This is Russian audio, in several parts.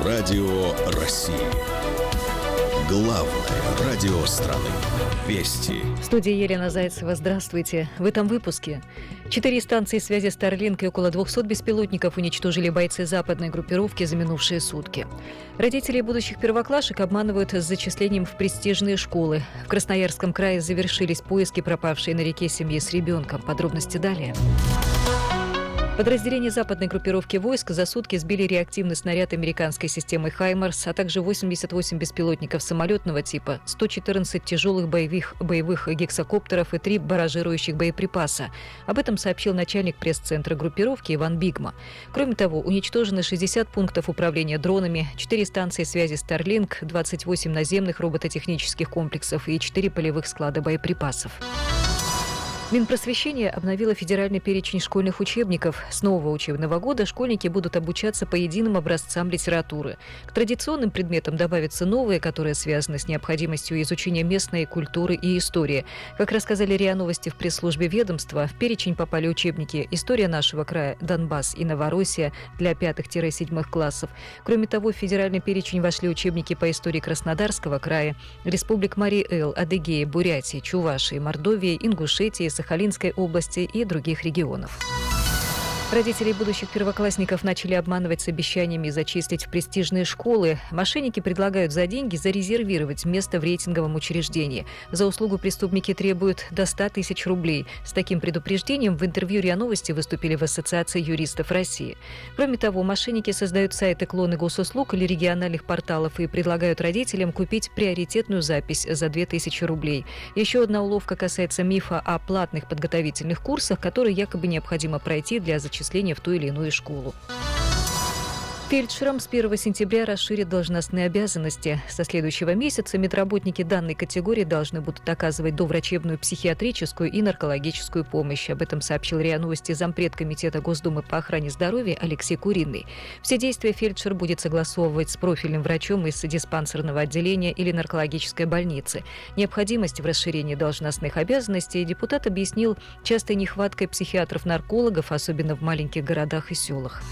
Радио России. Главное радио страны. Вести. В студии Елена Зайцева. Здравствуйте. В этом выпуске 4 станции связи Starlink и около 200 беспилотников уничтожили бойцы западной группировки за минувшие сутки. Родители будущих первоклашек обманывают с зачислением в престижные школы. В Красноярском крае завершились поиски пропавшей на реке семьи с ребенком. Подробности далее. Подразделения западной группировки войск за сутки сбили реактивный снаряд американской системы «Хаймарс», а также 88 беспилотников самолетного типа, 114 тяжелых боевых гексакоптеров и 3 баражирующих боеприпаса. Об этом сообщил начальник пресс-центра группировки Иван Бигма. Кроме того, уничтожены 60 пунктов управления дронами, 4 станции связи Starlink, 28 наземных робототехнических комплексов и 4 полевых склада боеприпасов. Минпросвещение обновило федеральный перечень школьных учебников. С нового учебного года школьники будут обучаться по единым образцам литературы. К традиционным предметам добавятся новые, которые связаны с необходимостью изучения местной культуры и истории. Как рассказали РИА Новости в пресс-службе ведомства, в перечень попали учебники «История нашего края», «Донбасс» и «Новороссия» для 5-7 классов. Кроме того, в федеральный перечень вошли учебники по истории Краснодарского края, республик Марий-Эл, Адыгеи, Бурятии, Чувашии, Мордовии, Ингушетии, Сахалинской области и других регионов. Родителей будущих первоклассников начали обманывать с обещаниями зачислить в престижные школы. Мошенники предлагают за деньги зарезервировать место в рейтинговом учреждении. За услугу преступники требуют до 100 тысяч рублей. С таким предупреждением в интервью РИА Новости выступили в Ассоциации юристов России. Кроме того, мошенники создают сайты клоны госуслуг или региональных порталов и предлагают родителям купить приоритетную запись за 2000 рублей. Еще одна уловка касается мифа о платных подготовительных курсах, которые якобы необходимо пройти для зачисления в ту или иную школу. Фельдшерам с 1 сентября расширят должностные обязанности. Со следующего месяца медработники данной категории должны будут оказывать доврачебную психиатрическую и наркологическую помощь. Об этом сообщил РИА Новости зампред Комитета Госдумы по охране здоровья Алексей Куриный. Все действия фельдшер будет согласовывать с профильным врачом из диспансерного отделения или наркологической больницы. Необходимость в расширении должностных обязанностей депутат объяснил частой нехваткой психиатров-наркологов, особенно в маленьких городах и селах.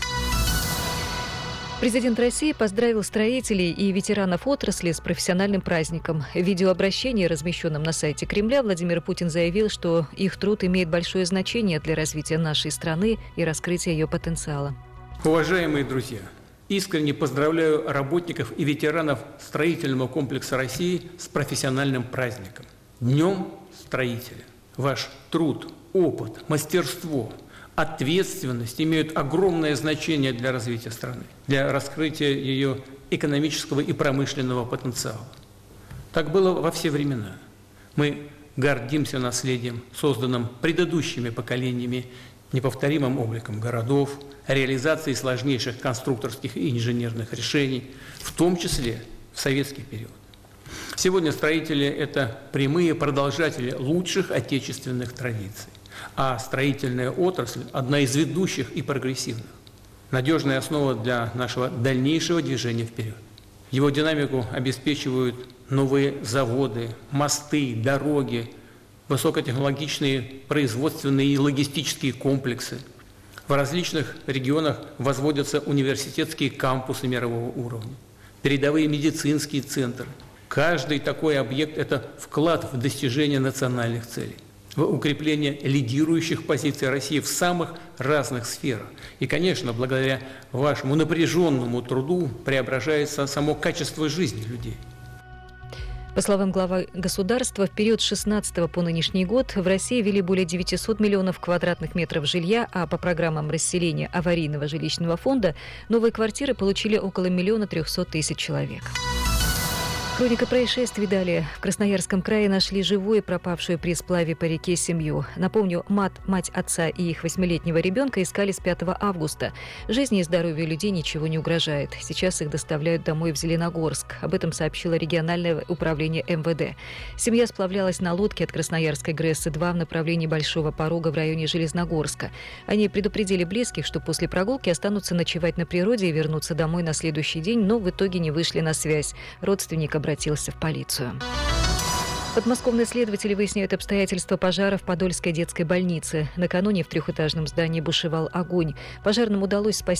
Президент России поздравил строителей и ветеранов отрасли с профессиональным праздником. В видеообращении, размещенном на сайте Кремля, Владимир Путин заявил, что их труд имеет большое значение для развития нашей страны и раскрытия ее потенциала. Уважаемые друзья, искренне поздравляю работников и ветеранов строительного комплекса России с профессиональным праздником. Днем строителя. Ваш труд, опыт, мастерство, ответственность имеют огромное значение для развития страны, для раскрытия ее экономического и промышленного потенциала. Так было во все времена. Мы гордимся наследием, созданным предыдущими поколениями, неповторимым обликом городов, реализацией сложнейших конструкторских и инженерных решений, в том числе в советский период. Сегодня строители – это прямые продолжатели лучших отечественных традиций. А строительная отрасль – одна из ведущих и прогрессивных. Надежная основа для нашего дальнейшего движения вперед. Его динамику обеспечивают новые заводы, мосты, дороги, высокотехнологичные производственные и логистические комплексы. В различных регионах возводятся университетские кампусы мирового уровня, передовые медицинские центры. Каждый такой объект – это вклад в достижение национальных целей, в укрепление лидирующих позиций России в самых разных сферах. И, конечно, благодаря вашему напряженному труду преображается само качество жизни людей. По словам главы государства, в период с 2016 по нынешний год в России ввели более 900 миллионов квадратных метров жилья, а по программам расселения аварийного жилищного фонда новые квартиры получили около 1 300 000 человек. Хроника происшествий далее. В Красноярском крае нашли живую пропавшую при сплаве по реке семью. Напомню, мать отца и их 8-летнего ребенка искали с 5 августа. Жизни и здоровью людей ничего не угрожает. Сейчас их доставляют домой в Зеленогорск. Об этом сообщило региональное управление МВД. Семья сплавлялась на лодке от Красноярской ГРЭС-2 в направлении Большого Порога в районе Железногорска. Они предупредили близких, что после прогулки останутся ночевать на природе и вернутся домой на следующий день, но в итоге не вышли на связь. Родственник обратился в полицию. Подмосковные следователи выясняют обстоятельства пожара в Подольской детской больнице. Накануне в 3-этажном здании бушевал огонь. Пожарным удалось спасти